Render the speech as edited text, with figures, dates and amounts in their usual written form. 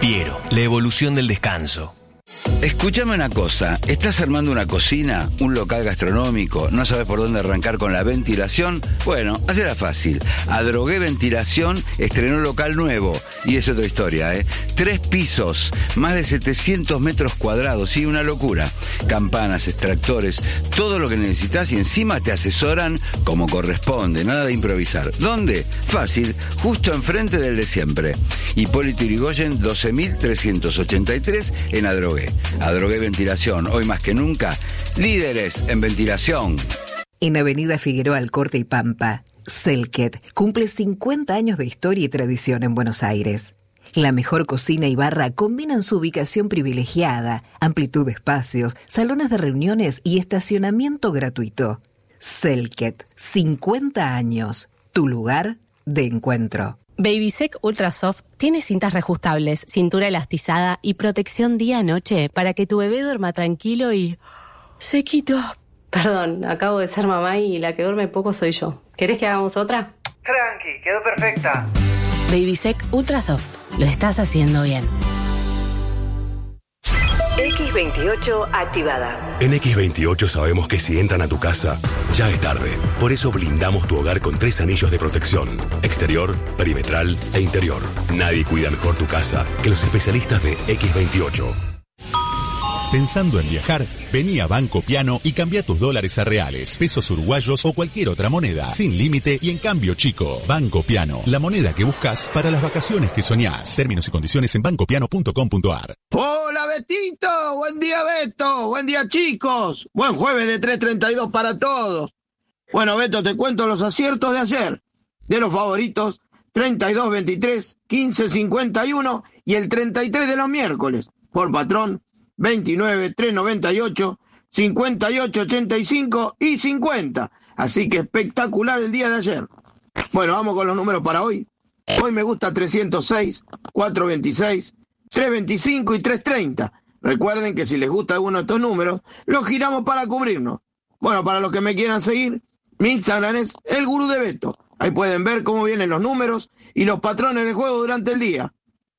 Piero, la evolución del descanso. Escúchame una cosa, ¿estás armando una cocina, un local gastronómico, no sabes por dónde arrancar con la ventilación? Bueno, hacela fácil. Adrogué Ventilación estrenó local nuevo, y es otra historia, 3 pisos, más de 700 metros cuadrados, sí, una locura. Campanas, extractores, todo lo que necesitas y encima te asesoran como corresponde, nada de improvisar. ¿Dónde? Fácil, justo enfrente del de siempre. Hipólito Yrigoyen 12.383 en Adrogué. Adrogué Ventilación, hoy más que nunca, líderes en ventilación. En Avenida Figueroa Alcorte y Pampa, Selket cumple 50 años de historia y tradición en Buenos Aires. La mejor cocina y barra combinan su ubicación privilegiada, amplitud de espacios, salones de reuniones y estacionamiento gratuito. Selket, 50 años, tu lugar de encuentro. Babysec Ultra Soft tiene cintas reajustables, cintura elastizada y protección día-noche para que tu bebé duerma tranquilo y sequito. Perdón, acabo de ser mamá y la que duerme poco soy yo. ¿Querés que hagamos otra? Tranqui, quedó perfecta. Babysec Ultra Soft, lo estás haciendo bien. X28 activada. En X28 sabemos que si entran a tu casa, ya es tarde. Por eso blindamos tu hogar con 3 anillos de protección: exterior, perimetral e interior. Nadie cuida mejor tu casa que los especialistas de X28. Pensando en viajar, vení a Banco Piano y cambia tus dólares a reales, pesos uruguayos o cualquier otra moneda, sin límite y en cambio chico. Banco Piano, la moneda que buscas para las vacaciones que soñás. Términos y condiciones en bancopiano.com.ar. Hola Betito, buen día Beto, buen día chicos, buen jueves de 3:32 para todos. Bueno Beto, te cuento los aciertos de ayer, de los favoritos 32, 23, 15, 51 y el 33 de los miércoles, por patrón 29, 398, 58, 85 y 50. Así que espectacular el día de ayer. Bueno, vamos con los números para hoy. Hoy me gusta 306, 426, 325 y 330. Recuerden que si les gusta alguno de estos números, los giramos para cubrirnos. Bueno, para los que me quieran seguir, mi Instagram es El Gurú de Beto. Ahí pueden ver cómo vienen los números y los patrones de juego durante el día.